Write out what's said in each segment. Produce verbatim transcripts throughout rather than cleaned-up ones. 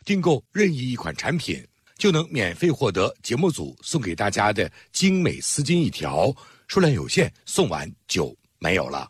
订购任意一款产品，就能免费获得节目组送给大家的精美丝巾一条，数量有限，送完就没有了。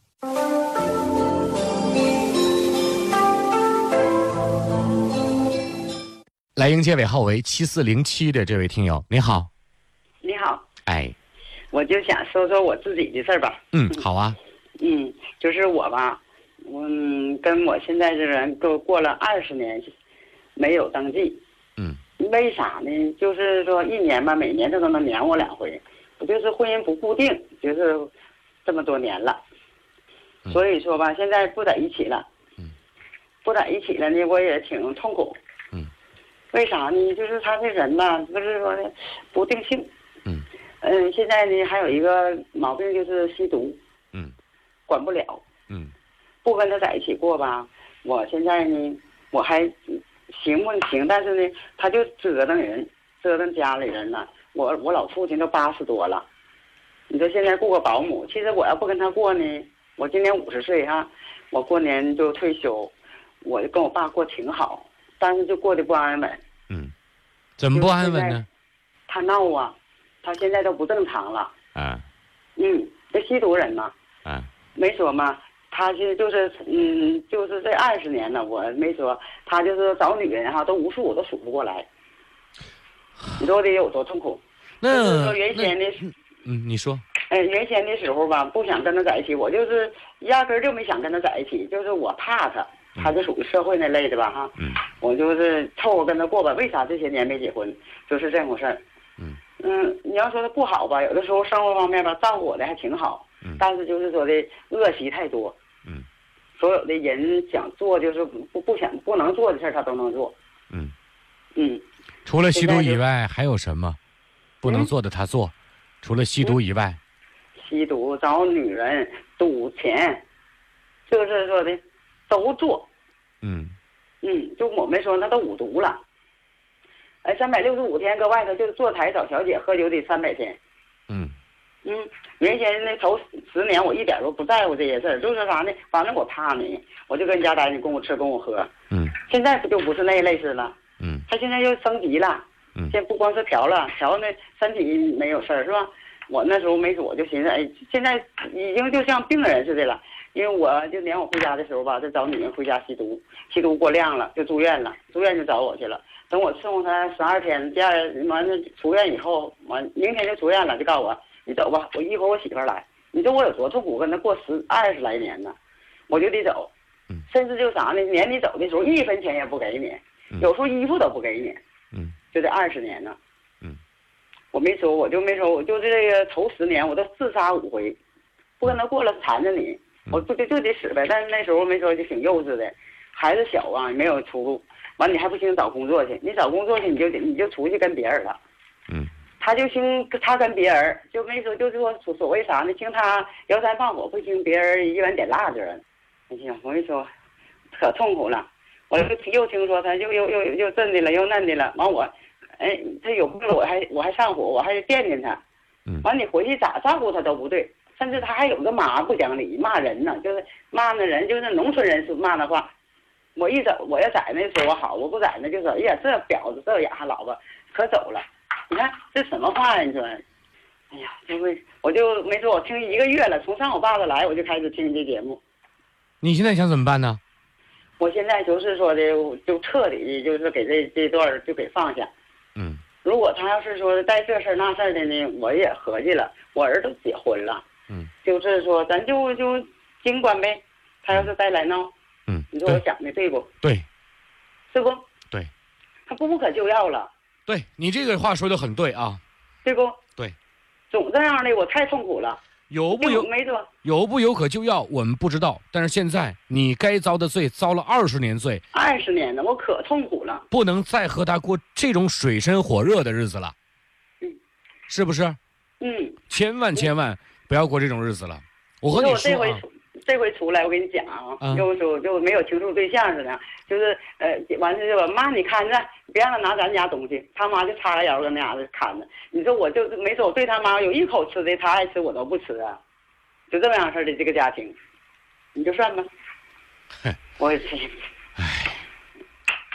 来迎接尾号为七四零七的这位听友，你好。 你好。 哎， 我就想说说我自己的事儿吧。 嗯，好啊。 嗯，就是我吧，嗯，跟我现在这人都过了二十年，没有登记。 嗯。 为啥呢？就是说一年吧，每年他都能撵我两回，我就是婚姻不固定，就是这么多年了。 嗯、 所以说吧，现在不在一起了。 嗯。 不在一起了呢，我也挺痛苦。 嗯。 为啥呢？就是他这人吧，就是说呢，不定性。 嗯。 嗯，现在呢还有一个毛病就是吸毒。 嗯。 管不了。 嗯。 不跟他在一起过吧，我现在呢我还行不行？但是呢，他就折腾人，折腾家里人了。我我老父亲都八十多了，你说现在雇个保姆，其实我要不跟他过呢，我今年五十岁哈，我过年就退休，我就跟我爸过挺好。但是就过得不安稳。 嗯，怎么不安稳呢？ 他闹啊，他现在都不正常了。 啊。 嗯，这吸毒人嘛。 啊。 没说嘛，他其实就是嗯，就是这二十年了，我没说，他就是找女人哈，都无数我都数不过来。你说得有多痛苦？ 那就是说原先的， 嗯，你说。 哎，原先的时候吧，不想跟他在一起，我就是压根儿就没想跟他在一起，就是我怕他。他就属于社会那类的吧，哈， 嗯， 我就是凑合跟他过吧。为啥这些年没结婚？就是这么回事儿。 嗯嗯，你要说他不好吧，有的时候生活方面吧照顾我的还挺好， 嗯， 但是就是说的恶习太多， 嗯， 所有的人想做就是不不想不能做的事儿他都能做， 嗯嗯， 除了吸毒以外还有什么不能做的他做？嗯、除了吸毒以外， 吸毒、找女人、赌钱，就是说的都做。 嗯， 嗯，就我们说那都五毒了，哎，三百六十五天搁外头就是坐台找小姐喝酒得三百天。 嗯嗯，原先那头十年我一点都不在乎这些事儿，就是啥呢？反正我怕你，我就跟家待，你供我吃供我喝。 嗯， 现在不就不是那一类似了？ 嗯， 他现在又升级了。 嗯， 现在不光是调了，调那身体没有事儿是吧？我那时候没说，我就寻思，哎，现在已经就像病人似的了。因为我就撵我回家的时候吧，就找女人回家吸毒，吸毒过量了就住院了，住院就找我去了。等我伺候他十二天，第二完了出院以后，完明天就出院了，就告诉我你走吧，我一会儿我媳妇来。你说我有多痛苦，跟他过十二十来年呢，我就得走。 嗯， 甚至就啥呢？撵你走的时候一分钱也不给你，有时候衣服都不给你。 嗯， 就这二十年呢。 嗯， 我没说，我就没说，我就这个头十年我都自杀五回，不跟他过了缠着你。我不就就得使呗，但是那时候没说就挺幼稚的，孩子小啊，没有出路，完你还不兴找工作去，你找工作去你就你就出去跟别人了， 嗯， 他就兴他跟别人就没说就是说所所谓啥呢？听他摇三放火，不听别人一碗点蜡烛人，哎呀，我跟你说，可痛苦了，我又又听说他又又又又真的了又嫩的了，完我，哎，他有病我还我还上火，我还惦记他， 嗯， 完你回去咋照顾他都不对。甚至他还有个妈不讲理，骂人呢，就是骂那人，就是农村人说骂那话。我一走，我要在那说我好，我不在那就说，哎呀，这婊子这哑老婆可走了。你看这什么话呀？你说，哎呀，就会我就没说，我听一个月了，从上我爸爸来我就开始听这节目。 你现在想怎么办呢？ 我现在就是说的，就彻底的，就是给这这段就给放下。 嗯。 如果他要是说带这事儿那事儿的呢，我也合计了，我儿子结婚了。 嗯， 就是说，咱就就尽管呗。他要是再来闹， 嗯， 你说我想的对不？ 对， 是不？ 对， 他不不可救药了。 对你这个话说的很对啊， 对不？ 对， 总这样的我太痛苦了。 有不有没错， 有不有可救药我们不知道，但是现在你该遭的罪遭了二十年罪， 二十年了，我可痛苦了， 不能再和他过这种水深火热的日子了。 嗯， 是不是？ 嗯， 千万千万。不要过这种日子了，我和你说、啊、 这回这回出来，我跟你讲啊，就说就没有情处对象似的，就是呃，完事就妈你看着，别让他拿咱家东西，他妈就叉个腰跟那样子看着。你说我就没说我对他妈有一口吃的，他爱吃我都不吃啊，就这么样式的这个家庭，你就算吧。我也是。 唉，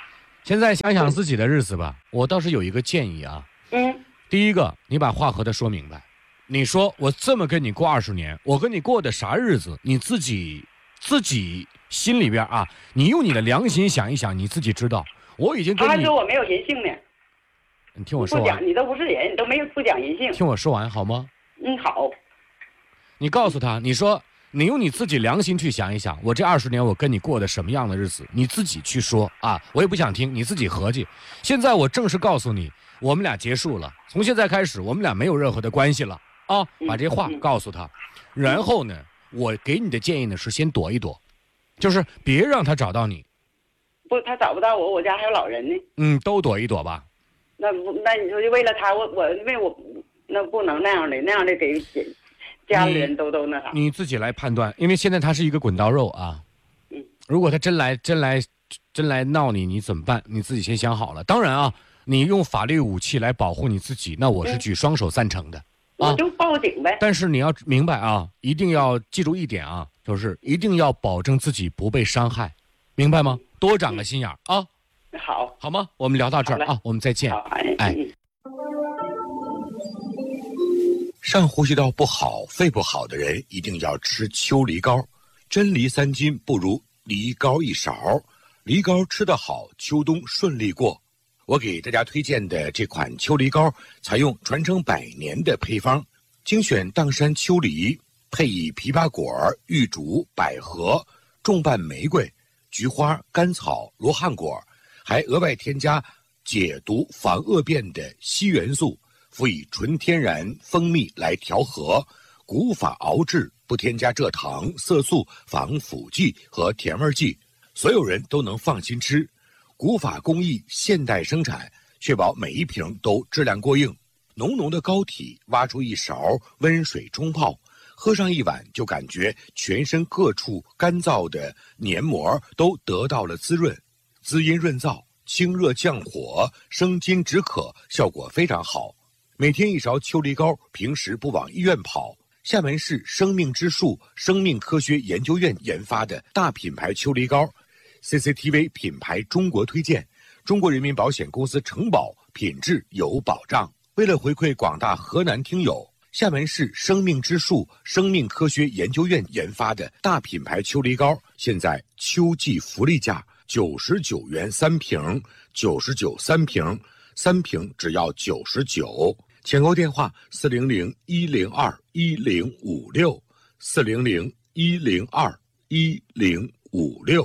现在想想自己的日子吧，我倒是有一个建议啊。 嗯。 第一个，你把话和他说明白。你说我这么跟你过二十年，我跟你过的啥日子？你自己自己心里边啊，你用你的良心想一想，你自己知道。我已经跟你。 他说我没有人性呢。 你听我说完。 不讲，你都不是人，你都没有不讲人性。 听我说完好吗？ 嗯，好。 你告诉他，你说你用你自己良心去想一想，我这二十年我跟你过的什么样的日子？你自己去说啊，我也不想听，你自己合计。现在我正式告诉你，我们俩结束了，从现在开始我们俩没有任何的关系了啊！把这话告诉他，然后呢，我给你的建议呢是先躲一躲，就是别让他找到你。 不，他找不到我，我家还有老人呢。 嗯，都躲一躲吧。 那不，那你说就为了他，我我因为我那不能那样的，那样的给家里人都都那啥。 你自己来判断，因为现在他是一个滚刀肉啊。 嗯。 如果他真来真来真来闹你，你怎么办？你自己先想好了。当然啊，你用法律武器来保护你自己，那我是举双手赞成的。 嗯、啊、我就报警呗。 但是你要明白啊，一定要记住一点啊，就是一定要保证自己不被伤害，明白吗？多长个心眼啊。 嗯好， 好吗？我们聊到这儿啊，我们再见。哎， 上呼吸道不好、肺不好的人一定要吃秋梨膏。真梨三斤不如梨膏一勺，梨膏吃得好，秋冬顺利过。我给大家推荐的这款秋梨膏，采用传承百年的配方，精选砀山秋梨，配以枇杷果、玉竹、百合、重瓣玫瑰、菊花、甘草、罗汉果。还额外添加解毒防恶变的硒元素，辅以纯天然蜂蜜来调和，古法熬制，不添加蔗糖、色素、防腐剂和甜味剂，所有人都能放心吃。古法工艺，现代生产，确保每一瓶都质量过硬。浓浓的膏体，挖出一勺温水冲泡，喝上一碗就感觉全身各处干燥的黏膜都得到了滋润。滋阴润燥、清热降火、生津止渴，效果非常好。每天一勺秋梨膏，平时不往医院跑。厦门市生命之树生命科学研究院研发的大品牌秋梨膏 ，C C T V 品牌中国推荐，中国人民保险公司承保，品质有保障。为了回馈广大河南听友，厦门市生命之树生命科学研究院研发的大品牌秋梨膏，现在秋季福利价。九十九元三瓶，九十九三瓶，三瓶只要九十九。抢购电话：四零零一零二一零五六，四零零一零二一零五六。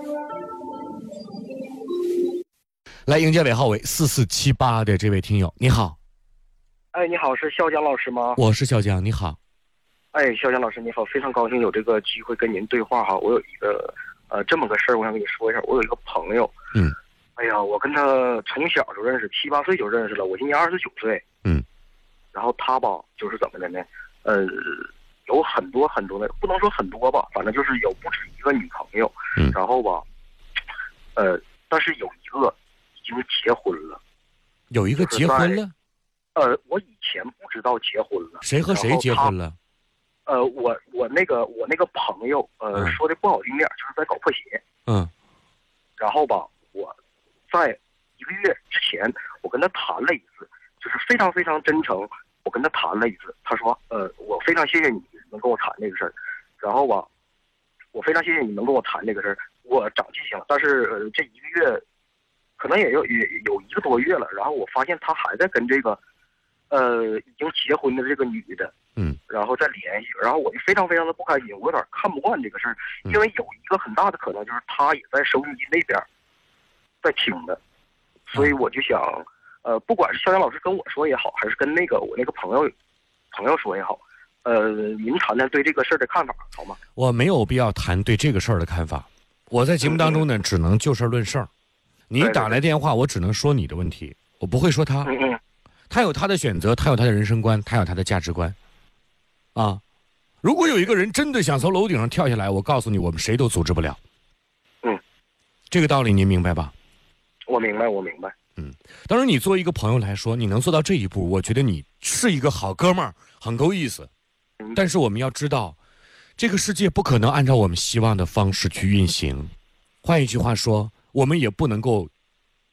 来迎接尾号为四四七八的这位听友，你好。 哎，你好，是笑江老师吗？ 我是笑江，你好。 哎，笑江老师你好，非常高兴有这个机会跟您对话哈。我有一个。呃，这么个事儿，我想跟你说一下。我有一个朋友， 嗯， 哎呀，我跟他从小就认识，七八岁就认识了。我今年二十九岁， 嗯， 然后他吧，就是怎么的呢？呃，有很多很多的，不能说很多吧，反正就是有不止一个女朋友， 嗯， 然后吧，呃，但是有一个已经结婚了， 有一个结婚了， 呃，我以前不知道结婚了， 谁和谁结婚了？ 呃，我我那个我那个朋友，呃， 嗯、 说的不好听点，就是在搞破鞋。 嗯。 然后吧，我在一个月之前，我跟他谈了一次，就是非常非常真诚，我跟他谈了一次。他说，呃，我非常谢谢你能跟我谈这个事儿。然后吧，我非常谢谢你能跟我谈这个事儿。我长记性了，但是、呃、这一个月，可能也有也有一个多月了。然后我发现他还在跟这个，呃，已经结婚的这个女的。 嗯， 然后再联系，然后我就非常非常的不开心，我有点看不惯这个事儿，因为有一个很大的可能就是他也在收音机那边在听的，所以我就想，呃，不管是肖阳老师跟我说也好，还是跟那个我那个朋友朋友说也好，呃，您谈谈对这个事儿的看法好吗？ 我没有必要谈对这个事儿的看法，我在节目当中呢，嗯、只能就事论事儿。你打来电话，我只能说你的问题，我不会说他。 嗯嗯， 他有他的选择，他有他的人生观，他有他的价值观。啊，如果有一个人真的想从楼顶上跳下来，我告诉你，我们谁都阻止不了。 嗯， 这个道理您明白吧？ 我明白，我明白。 嗯，当然，你作为一个朋友来说，你能做到这一步，我觉得你是一个好哥们儿，很够意思。 嗯、 但是我们要知道，这个世界不可能按照我们希望的方式去运行。换一句话说，我们也不能够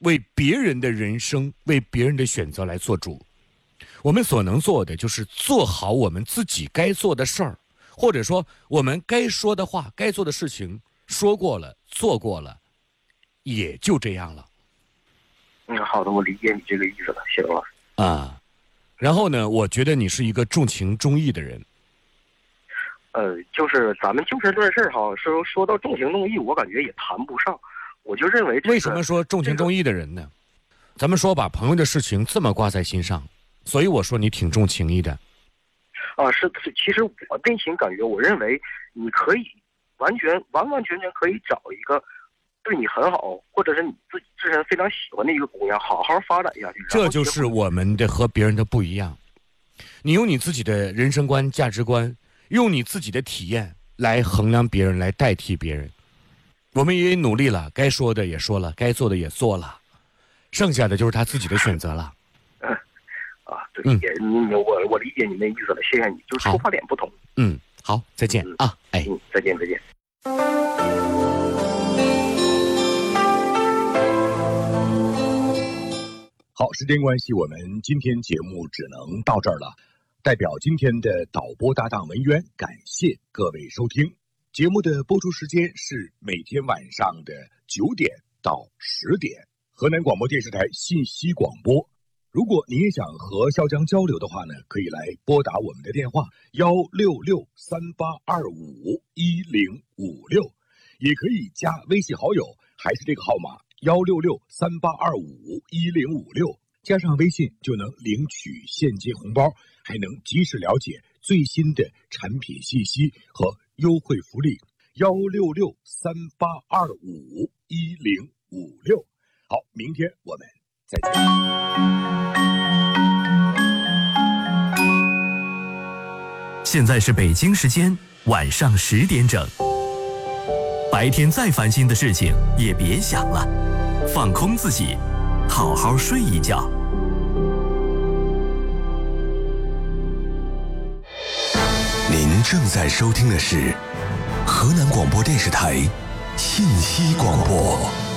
为别人的人生、为别人的选择来做主。我们所能做的就是做好我们自己该做的事儿，或者说我们该说的话、该做的事情说过了、做过了，也就这样了。 嗯，好的，我理解你这个意思了，谢老师。 啊，然后呢，我觉得你是一个重情重义的人。 呃，就是咱们就事论事哈，说说到重情重义，我感觉也谈不上。我就认为、这个、 为什么说重情重义的人呢？这个、咱们说把朋友的事情这么挂在心上，所以我说你挺重情义的。 啊，是，其实我内心感觉，我认为你可以完全完完全全可以找一个对你很好，或者是你自己自身非常喜欢的一个姑娘，好好发展下去。 这就是我们的和别人的不一样。你用你自己的人生观、价值观，用你自己的体验来衡量别人，来代替别人。我们也努力了，该说的也说了，该做的也做了，剩下的就是他自己的选择了。 嗯，啊，对，嗯，你我我理解你那意思了，谢谢你，就是出发点不同。 嗯，好，再见、嗯、啊，哎， 嗯，再见，再见。 好，时间关系，我们今天节目只能到这儿了。代表今天的导播搭档文渊，感谢各位收听。节目的播出时间是每天晚上的九点到十点，河南广播电视台信息广播。如果你也想和潇江交流的话呢，可以来拨打我们的电话幺六六三八二五一零五六，也可以加微信好友，还是这个号码幺六六三八二五一零五六，加上微信就能领取现金红包，还能及时了解最新的产品信息和优惠福利。幺六六三八二五一零五六。好，明天我们再见。 现在是北京时间晚上十点整。白天再烦心的事情也别想了，放空自己，好好睡一觉。 您正在收听的是河南广播电视台信息广播。